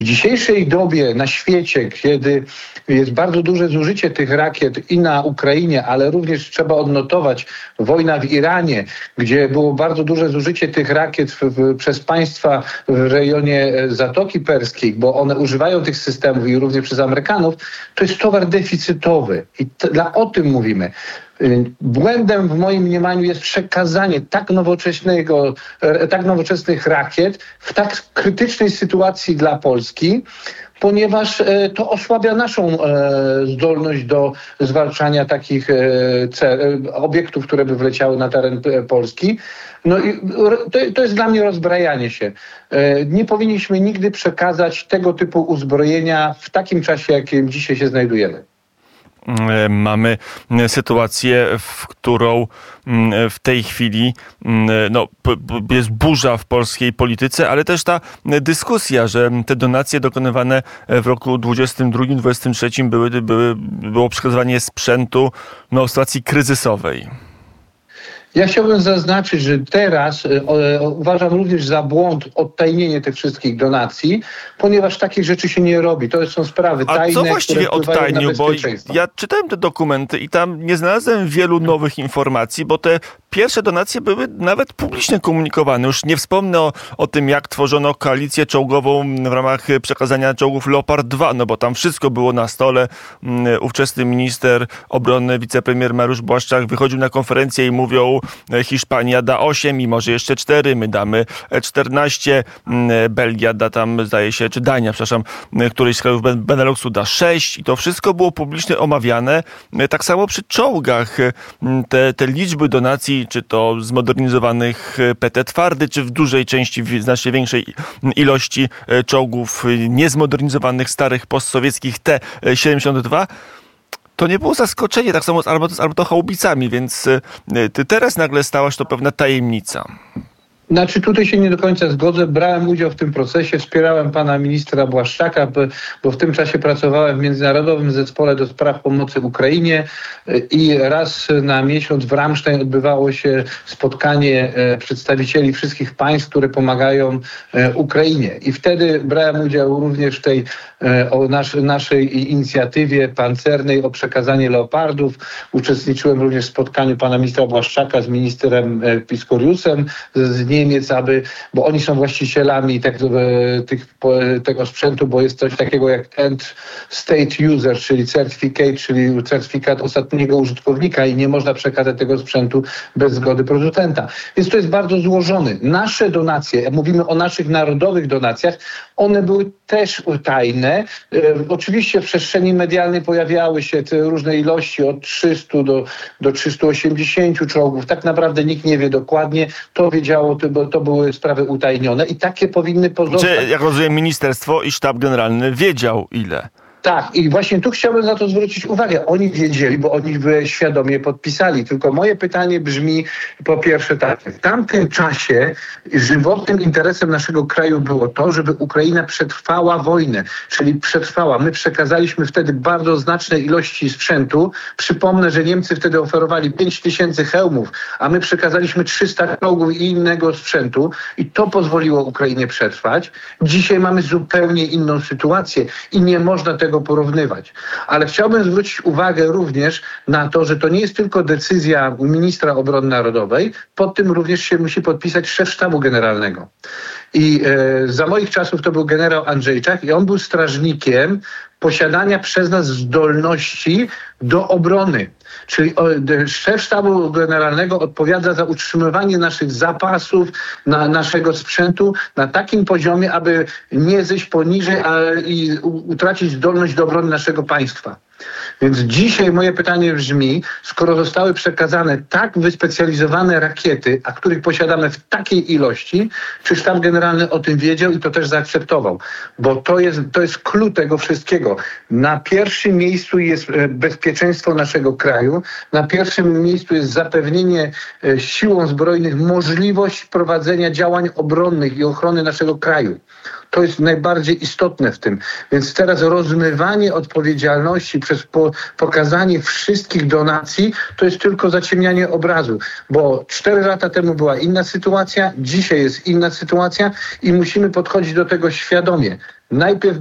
W dzisiejszej dobie na świecie, kiedy jest bardzo duże zużycie tych rakiet i na Ukrainie, ale również trzeba odnotować wojna w Iranie, gdzie było bardzo duże zużycie tych rakiet przez państwa w rejonie Zatoki Perskiej, bo one używają tych systemów i również przez Amerykanów, to jest towar deficytowy. I o tym mówimy. Błędem w moim mniemaniu jest przekazanie tak nowoczesnych rakiet w tak krytycznej sytuacji dla Polski, ponieważ to osłabia naszą zdolność do zwalczania takich obiektów, które by wleciały na teren Polski. No i to jest dla mnie rozbrajanie się. Nie powinniśmy nigdy przekazać tego typu uzbrojenia w takim czasie, jakim dzisiaj się znajdujemy. Mamy sytuację, w którą w tej chwili jest burza w polskiej polityce, ale też ta dyskusja, że te donacje dokonywane w roku 2022-2023 było przekazywanie sprzętu w sytuacji kryzysowej. Ja chciałbym zaznaczyć, że teraz uważam również za błąd odtajnienie tych wszystkich donacji, ponieważ takich rzeczy się nie robi. To są sprawy tajne. A co właściwie odtajnił? Bo ja czytałem te dokumenty i tam nie znalazłem wielu nowych informacji, bo te pierwsze donacje były nawet publicznie komunikowane. Już nie wspomnę o tym, jak tworzono koalicję czołgową w ramach przekazania czołgów Leopard 2, bo tam wszystko było na stole. Ówczesny minister obrony, wicepremier Mariusz Błaszczak wychodził na konferencję i mówią: Hiszpania da 8 i może jeszcze 4, my damy 14, Belgia da tam, zdaje się, czy Dania, przepraszam, któryś z krajów Beneluxu da 6 i to wszystko było publicznie omawiane. Tak samo przy czołgach te liczby donacji, czy to zmodernizowanych PT twardy, czy w dużej części, w znacznie większej ilości czołgów niezmodernizowanych, starych, postsowieckich T-72, to nie było zaskoczenie, tak samo z armatochaubicami, więc teraz nagle stała się to pewna tajemnica. Znaczy tutaj się nie do końca zgodzę. Brałem udział w tym procesie, wspierałem pana ministra Błaszczaka, bo w tym czasie pracowałem w Międzynarodowym Zespole do Spraw Pomocy Ukrainie i raz na miesiąc w Ramstein odbywało się spotkanie przedstawicieli wszystkich państw, które pomagają Ukrainie. I wtedy brałem udział również w tej naszej inicjatywie pancernej o przekazanie leopardów. Uczestniczyłem również w spotkaniu pana ministra Błaszczaka z ministrem Pistoriusem z Niemiec, bo oni są właścicielami tego sprzętu, bo jest coś takiego jak End State User, czyli certyfikat ostatniego użytkownika i nie można przekazać tego sprzętu bez zgody producenta. Więc to jest bardzo złożone. Nasze donacje, mówimy o naszych narodowych donacjach, one były też tajne. Oczywiście w przestrzeni medialnej pojawiały się te różne ilości od 300 do 380 czołgów. Tak naprawdę nikt nie wie dokładnie. To wiedziało, bo to były sprawy utajnione i takie powinny pozostać. Jak rozumiem, ministerstwo i sztab generalny wiedział ile. Tak, i właśnie tu chciałbym na to zwrócić uwagę. Oni wiedzieli, bo oni świadomie podpisali. Tylko moje pytanie brzmi po pierwsze tak. W tamtym czasie żywotnym interesem naszego kraju było to, żeby Ukraina przetrwała wojnę, czyli przetrwała. My przekazaliśmy wtedy bardzo znaczne ilości sprzętu. Przypomnę, że Niemcy wtedy oferowali 5000 hełmów, a my przekazaliśmy 300 czołgów i innego sprzętu i to pozwoliło Ukrainie przetrwać. Dzisiaj mamy zupełnie inną sytuację i nie można tego porównywać. Ale chciałbym zwrócić uwagę również na to, że to nie jest tylko decyzja ministra obrony narodowej, pod tym również się musi podpisać szef sztabu generalnego. I za moich czasów to był generał Andrzejczak i on był strażnikiem posiadania przez nas zdolności do obrony. Czyli szef sztabu generalnego odpowiada za utrzymywanie naszych zapasów, naszego sprzętu na takim poziomie, aby nie zejść poniżej i utracić zdolność do obrony naszego państwa. Więc dzisiaj moje pytanie brzmi, skoro zostały przekazane tak wyspecjalizowane rakiety, a których posiadamy w takiej ilości, czy sztab generalny o tym wiedział i to też zaakceptował? Bo to jest clue tego wszystkiego. Na pierwszym miejscu jest bezpieczeństwo naszego kraju, na pierwszym miejscu jest zapewnienie siłom zbrojnych możliwość prowadzenia działań obronnych i ochrony naszego kraju. To jest najbardziej istotne w tym. Więc teraz rozmywanie odpowiedzialności przez pokazanie wszystkich donacji to jest tylko zaciemnianie obrazu, bo 4 lata temu była inna sytuacja, dzisiaj jest inna sytuacja i musimy podchodzić do tego świadomie. Najpierw